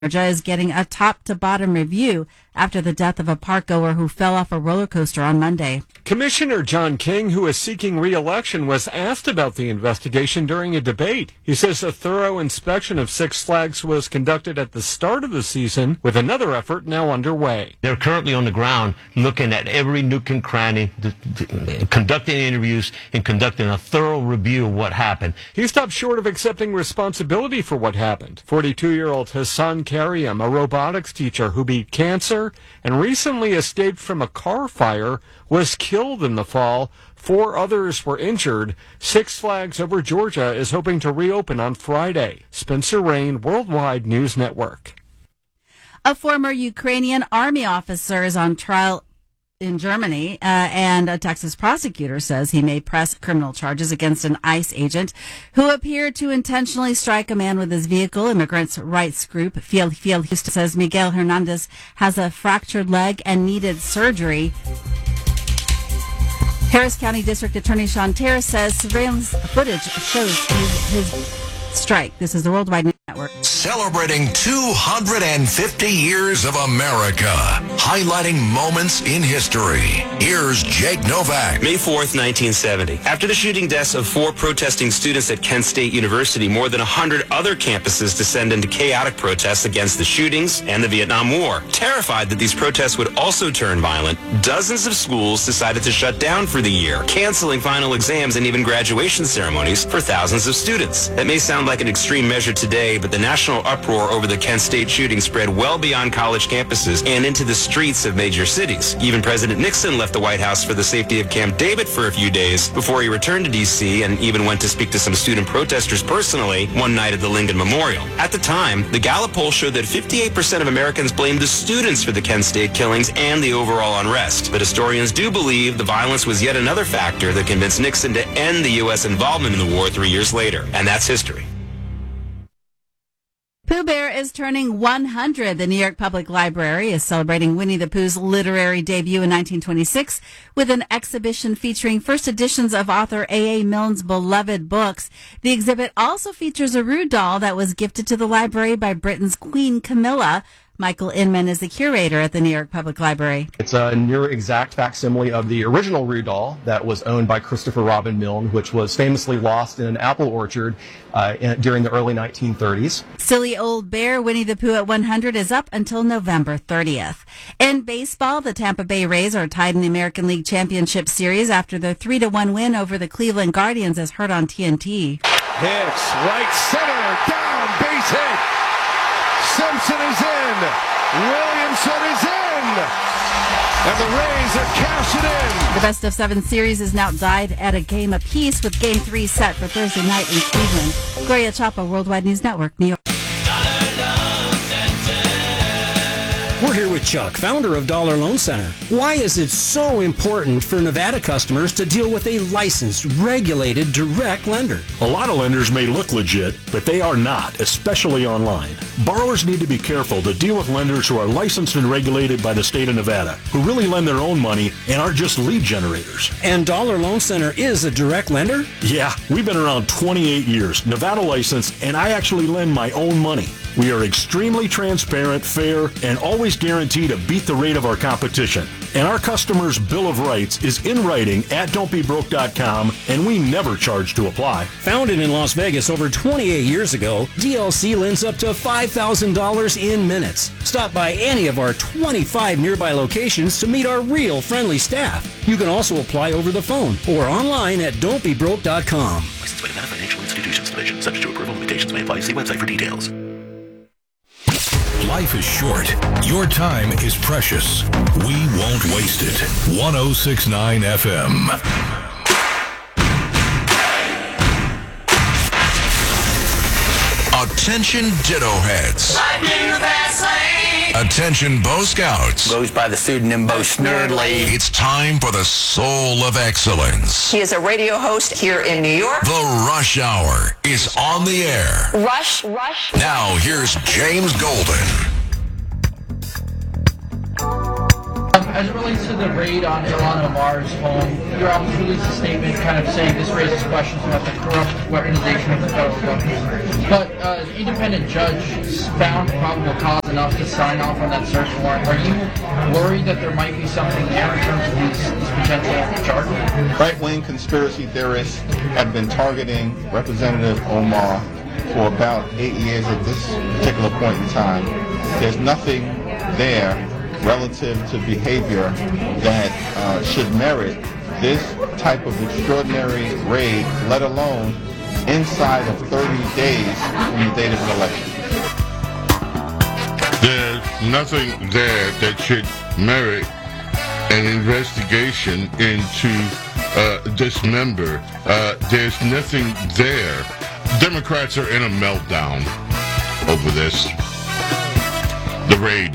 Georgia is getting a top-to-bottom review after the death of a park-goer who fell off a roller coaster on Monday. Commissioner John King, who is seeking re-election, was asked about the investigation during a debate. He says a thorough inspection of Six Flags was conducted at the start of the season, with another effort now underway. They're currently on the ground looking at every nook and cranny, conducting interviews and conducting a thorough review of what happened. He stopped short of accepting responsibility for what happened. 42-year-old Hassan Karyem, a robotics teacher who beat cancer and recently escaped from a car fire, was killed in the fall. 4 others were injured. Six Flags Over Georgia is hoping to reopen on Friday. Spencer Rain, Worldwide News Network. A former Ukrainian army officer is on trial in Germany, and a Texas prosecutor says he may press criminal charges against an ICE agent who appeared to intentionally strike a man with his vehicle. Immigrants' rights group Fiel Houston says Miguel Hernandez has a fractured leg and needed surgery. Harris County District Attorney Sean Terrace says surveillance footage shows his strike. This is the Worldwide News Network. Celebrating 250 years of America. Highlighting moments in history. Here's Jake Novak. May 4th, 1970. After the shooting deaths of 4 protesting students at Kent State University, more than 100 other campuses descend into chaotic protests against the shootings and the Vietnam War. Terrified that these protests would also turn violent, dozens of schools decided to shut down for the year, canceling final exams and even graduation ceremonies for thousands of students. That may sound like an extreme measure today, but the national uproar over the Kent State shooting spread well beyond college campuses and into the streets of major cities. Even President Nixon left the White House for the safety of Camp David for a few days before he returned to D.C. and even went to speak to some student protesters personally one night at the Lincoln Memorial. At the time, the Gallup poll showed that 58% of Americans blamed the students for the Kent State killings and the overall unrest. But historians do believe the violence was yet another factor that convinced Nixon to end the U.S. involvement in the war 3 years later. And that's history. Pooh Bear is turning 100. The New York Public Library is celebrating Winnie the Pooh's literary debut in 1926 with an exhibition featuring first editions of author A.A. Milne's beloved books. The exhibit also features a Roo doll that was gifted to the library by Britain's Queen Camilla. Michael Inman is the curator at the New York Public Library. It's a near exact facsimile of the original Roo doll that was owned by Christopher Robin Milne, which was famously lost in an apple orchard during the early 1930s. Silly Old Bear, Winnie the Pooh at 100 is up until November 30th. In baseball, the Tampa Bay Rays are tied in the American League Championship Series after their 3-1 win over the Cleveland Guardians, as heard on TNT. Hits, right center, down, base hit. Simpson is in. Williamson is in. And the Rays are cashing in. The best of 7 series is now tied at a game apiece, with Game 3 set for Thursday night in Cleveland. Gloria Chapa, Worldwide News Network, New York. We're here with Chuck, founder of Dollar Loan Center. Why is it so important for Nevada customers to deal with a licensed, regulated, direct lender? A lot of lenders may look legit, but they are not, especially online. Borrowers need to be careful to deal with lenders who are licensed and regulated by the state of Nevada, who really lend their own money and aren't just lead generators. And Dollar Loan Center is a direct lender? Yeah, we've been around 28 years, Nevada licensed, and I actually lend my own money. We are extremely transparent, fair, and always guarantee to beat the rate of our competition. And our customers' Bill of Rights is in writing at don'tbebroke.com, and we never charge to apply. Founded in Las Vegas over 28 years ago, DLC lends up to $5,000 in minutes. Stop by any of our 25 nearby locations to meet our real friendly staff. You can also apply over the phone or online at don'tbebroke.com. Licensed by Nevada Financial Institutions Division. Subject to approval. Limitations may apply. See website for details. Life is short. Your time is precious. We won't waste it. 106.9 FM. Attention Ditto Heads. Attention Bo Scouts. Goes by the pseudonym Bo Snerdley. It's time for the soul of excellence. He is a radio host here in New York. The Rush Hour is on the air. Rush. Now here's James Golden. as it relates to the raid on Ilhan Omar's home, your office released a statement kind of saying this raises questions about the corrupt weaponization of the federal government. But an independent judge found probable cause enough to sign off on that search warrant. Are you worried that there might be something there in terms of these potential charges? Right-wing conspiracy theorists have been targeting Representative Omar for about 8 years at this particular point in time. There's nothing there relative to behavior that should merit this type of extraordinary raid, let alone inside of 30 days from the date of the election. There's nothing there that should merit an investigation into this member. There's nothing there. Democrats are in a meltdown over this. The raid.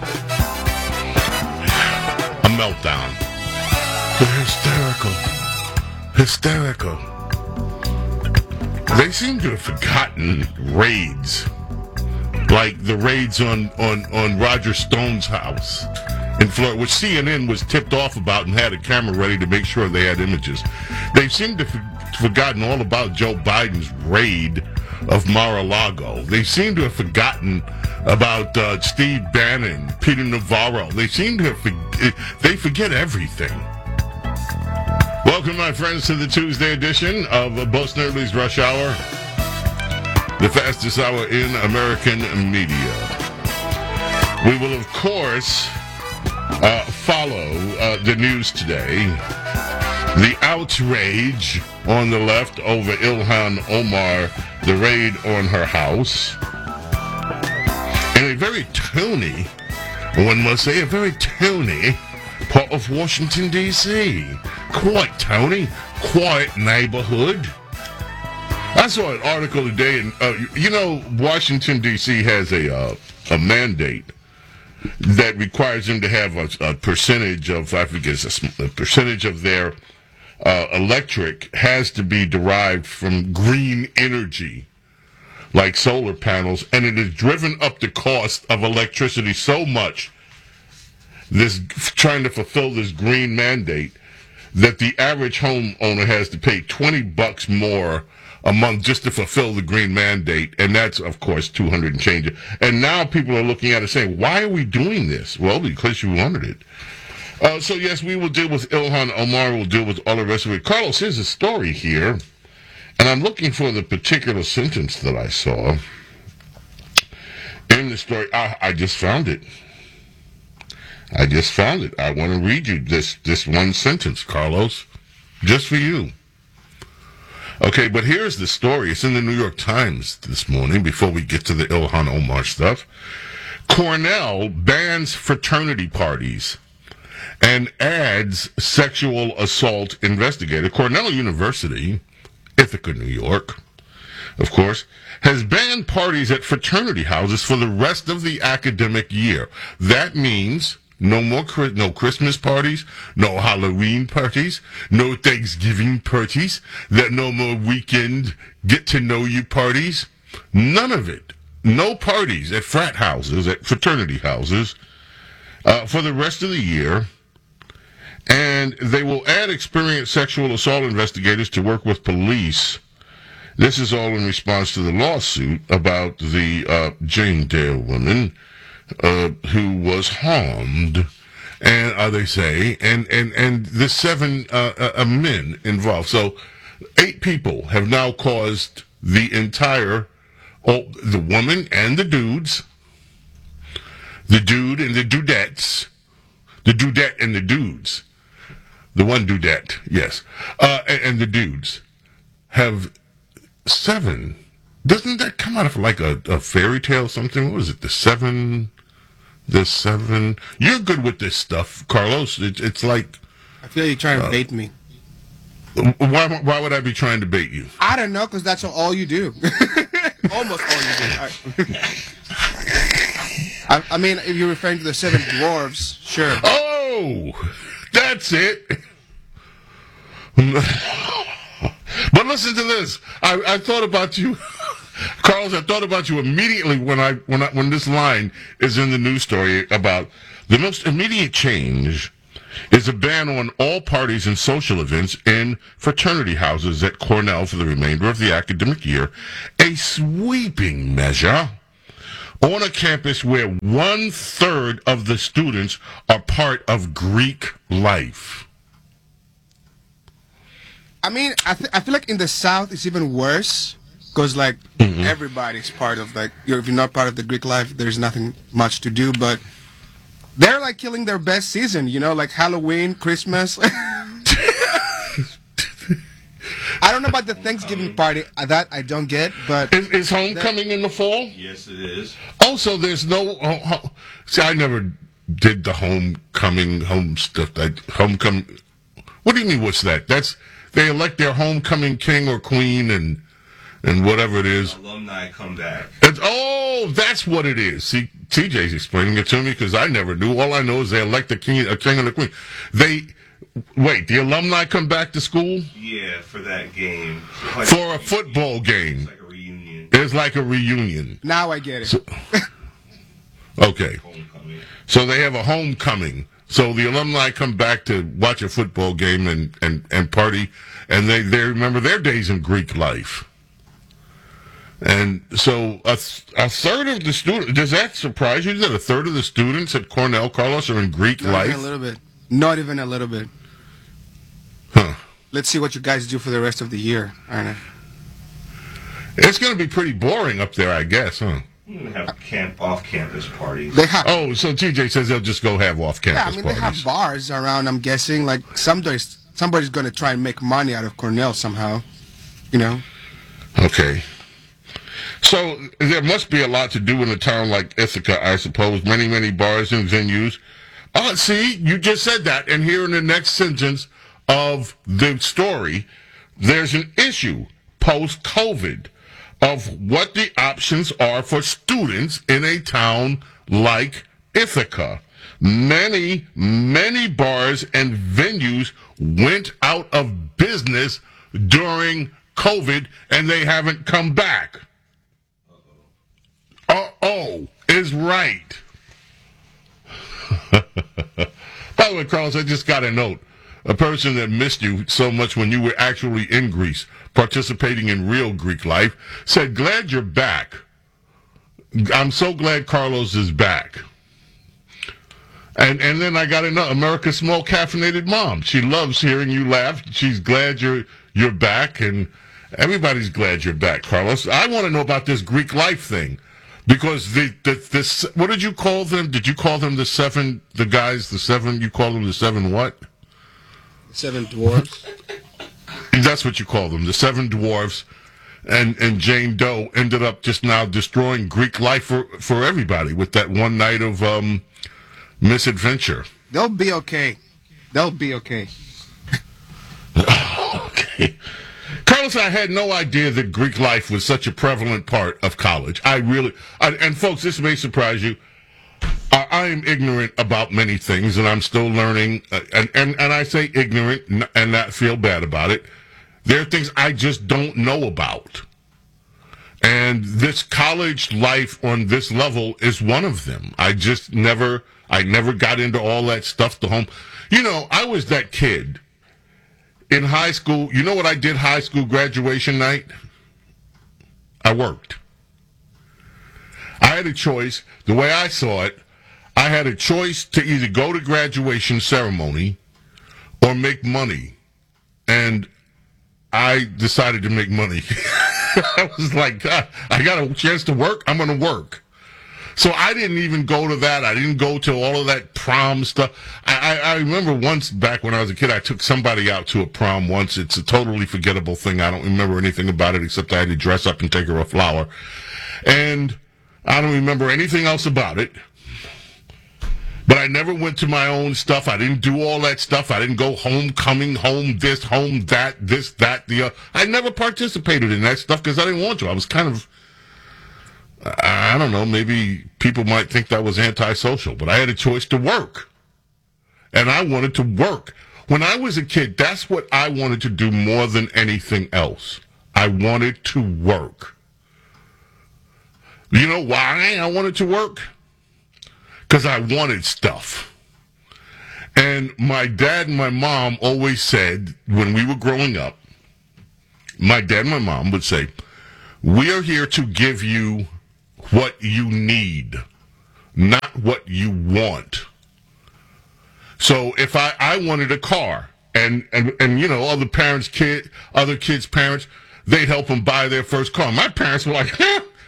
A meltdown. They're hysterical. They seem to have forgotten raids. Like the raids on Roger Stone's house in Florida, which CNN was tipped off about and had a camera ready to make sure they had images. They seem to have forgotten all about Joe Biden's raid of Mar-a-Lago. They seem to have forgotten about Steve Bannon, Peter Navarro. They seem to have they forget everything. Welcome, my friends, to the Tuesday edition of Bo Snerdley's Rush Hour, the fastest hour in American media. We will, of course, follow the news today. The outrage on the left over Ilhan Omar, the raid on her house, and a very tony, one must say, a very tony part of Washington, D.C. Quite tony, quiet neighborhood. I saw an article today, and Washington, D.C. has a mandate that requires them to have a percentage of, I forget, a percentage of their electric has to be derived from green energy, like solar panels, and it has driven up the cost of electricity so much, trying to fulfill this green mandate, that the average homeowner has to pay $20 more a month just to fulfill the green mandate, and that's, of course, $200 and change. And now people are looking at it saying, why are we doing this? Well, because you wanted it. So, yes, we will deal with Ilhan Omar. We'll deal with all the rest of it. Carlos, here's a story here, and I'm looking for the particular sentence that I saw in the story. I just found it. I want to read you this one sentence, Carlos, just for you. Okay, but here's the story. It's in the New York Times this morning before we get to the Ilhan Omar stuff. Cornell bans fraternity parties and adds sexual assault investigator. Cornell University, Ithaca, New York, of course, has banned parties at fraternity houses for the rest of the academic year. That means no Christmas parties, no Halloween parties, no Thanksgiving parties, no more weekend get-to-know-you parties. None of it. No parties at frat houses, at fraternity houses, for the rest of the year. And they will add experienced sexual assault investigators to work with police. This is all in response to the lawsuit about the Jane Dale woman who was harmed, and they say, and the 7 men involved. So 8 people have now caused the entire, the woman and the dudes, the dude and the dudettes, the dudette and the dudes, the one dudette, yes, and the dudes have 7. Doesn't that come out of like a fairy tale or something? What is it? The 7. You're good with this stuff, Carlos. It's like, I feel you're trying to bait me. Why would I be trying to bait you? I don't know, because that's all you do. Almost all you do. I mean, if you're referring to the 7 dwarves, sure. Oh, that's it. But listen to this. I thought about you. Carlos, I thought about you immediately when this line is in the news story about the most immediate change is a ban on all parties and social events in fraternity houses at Cornell for the remainder of the academic year, a sweeping measure on a campus where 1/3 of the students are part of Greek life. I mean, I feel like in the South it's even worse because like everybody's part of like if you're not part of the Greek life, there's nothing much to do. But they're like killing their best season, you know, like Halloween, Christmas. I don't know about the Thanksgiving party. That I don't get. But is homecoming in the fall? Yes, it is. Also, there's no. See, I never did the home stuff. Homecoming. What do you mean? What's that? They elect their homecoming king or queen and whatever it is. Alumni come back. That's what it is. See, TJ's explaining it to me because I never knew. All I know is they elect a king and a queen. The alumni come back to school? Yeah, for that game. For a football game. It's like a reunion. It's like a reunion. Now I get it. Okay. Homecoming. So they have a homecoming. So the alumni come back to watch a football game and party, and they remember their days in Greek life. And so a third of the students, does that surprise you that a third of the students at Cornell, Carlos, are in Greek life? Not even a little bit. Not even a little bit. Huh. Let's see what you guys do for the rest of the year, Arna. It's going to be pretty boring up there, I guess, huh? We're going to have off-campus parties. They have. Oh, so TJ says they'll just go have off-campus parties. Yeah, I mean, they have bars around, I'm guessing. Like, somebody's going to try and make money out of Cornell somehow, you know? Okay. So there must be a lot to do in a town like Ithaca, I suppose. Many, many bars and venues. See, you just said that. And here in the next sentence of the story, there's an issue post-COVID of what the options are for students in a town like Ithaca. Many, many bars and venues went out of business during COVID, and they haven't come back. Is right. By the way, Carlos, I just got a note. A person that missed you so much when you were actually in Greece, participating in real Greek life, said, glad you're back. I'm so glad Carlos is back. And then I got another, America's Small Caffeinated Mom. She loves hearing you laugh. She's glad you're back, and everybody's glad you're back, Carlos. I want to know about this Greek life thing. Because this, what did you call them? Did you call them the seven you call them the seven what? 7 dwarves. That's what you call them, the 7 dwarves. And Jane Doe ended up just now destroying Greek life for everybody with that one night of misadventure. They'll be okay. Okay. Carlos, I had no idea that Greek life was such a prevalent part of college. And folks, this may surprise you. I am ignorant about many things, and I'm still learning. And I say ignorant and not feel bad about it. There are things I just don't know about. And this college life on this level is one of them. I never got into all that stuff. I was that kid. In high school, you know what I did high school graduation night? I worked. I had a choice. The way I saw it, I had a choice to either go to graduation ceremony or make money. And I decided to make money. I was like, I got a chance to work, I'm going to work. So I didn't even go to that. I didn't go to all of that prom stuff. I remember once back when I was a kid, I took somebody out to a prom once. It's a totally forgettable thing. I don't remember anything about it except I had to dress up and take her a flower. And I don't remember anything else about it. But I never went to my own stuff. I didn't do all that stuff. I didn't go homecoming, home this, home that, this, that, the other. I never participated in that stuff because I didn't want to. I was kind of... I don't know, maybe people might think that was antisocial, but I had a choice to work. And I wanted to work. When I was a kid, that's what I wanted to do more than anything else. I wanted to work. You know why I wanted to work? Because I wanted stuff. And my dad and my mom always said, when we were growing up, my dad and my mom would say, we are here to give you what you need, not what you want. So if I wanted a car, and you know, other kids' parents, they'd help them buy their first car. My parents were like,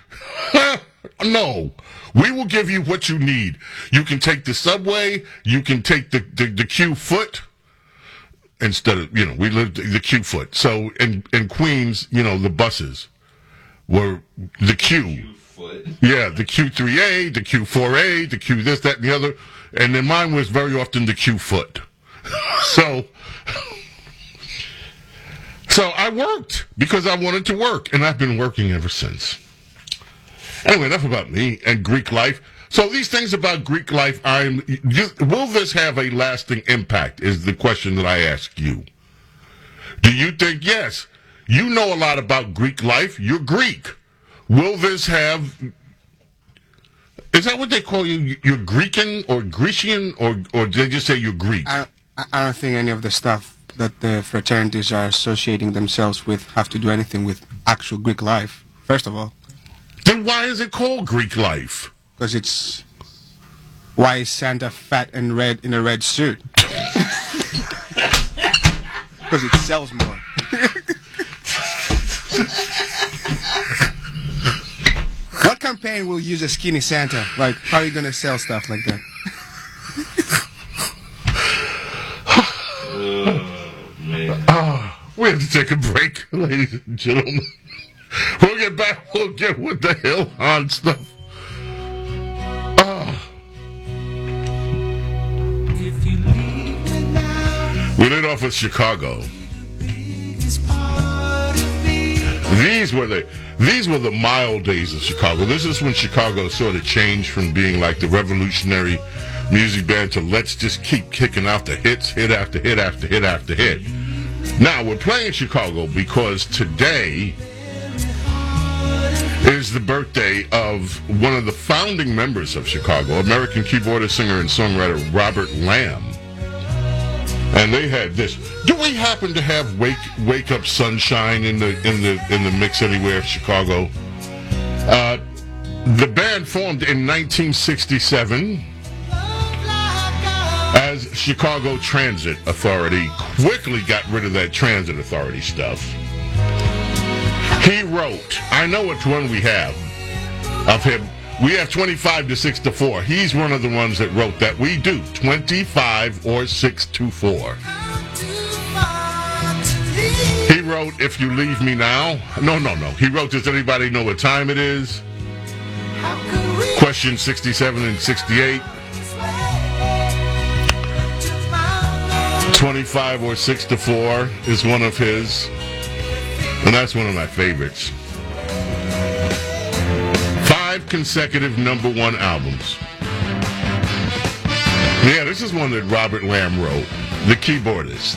no, we will give you what you need. You can take the subway, you can take the Q foot, instead of, you know, we lived the Q foot. So in Queens, you know, the buses were the Q. Yeah, the Q3A, the Q4A, the Q this, that, and the other. And then mine was very often the Q foot. So I worked because I wanted to work, and I've been working ever since. Anyway, enough about me and Greek life. So these things about Greek life, will this have a lasting impact, is the question that I ask you. Do you think, yes, you know a lot about Greek life, you're Greek. Will this have, is that what they call you? You're Greekan or Grecian, or did they just say you're Greek? I don't think any of the stuff that the fraternities are associating themselves with have to do anything with actual Greek life, first of all. Then why is it called Greek life? Because it's, why is Santa fat and red in a red suit? Because it sells more. What campaign will use a skinny Santa? Like, how are you going to sell stuff like that? We have to take a break, ladies and gentlemen. We'll get back. We'll get with the Ilhan stuff. We lit off with Chicago. These were the mild days of Chicago. This is when Chicago sort of changed from being like the revolutionary music band to let's just keep kicking out the hits, hit after hit after hit after hit. Now, we're playing Chicago because today is the birthday of one of the founding members of Chicago, American keyboardist, singer, and songwriter Robert Lamb. And they had this. Do we happen to have Wake Up Sunshine in the mix anywhere, Chicago? The band formed in 1967 as Chicago Transit Authority. Quickly got rid of that Transit Authority stuff. He wrote, I know which one we have of him. We have 25 to 6 to 4. He's one of the ones that wrote that. We do 25 or 6 to 4. He wrote, If You Leave Me Now. No. He wrote, Does anybody know what time it is? Question 67 and 68. 25 or 6 to 4 is one of his. And that's one of my favorites. 5 consecutive #1 albums. Yeah, this is one that Robert Lamb wrote, the keyboardist.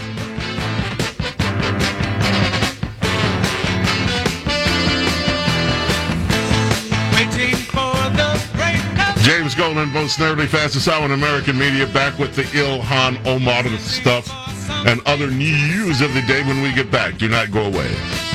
James Golden, most nerdly fastest hour in American media, back with the Ilhan Omar stuff and other news of the day when we get back. Do not go away.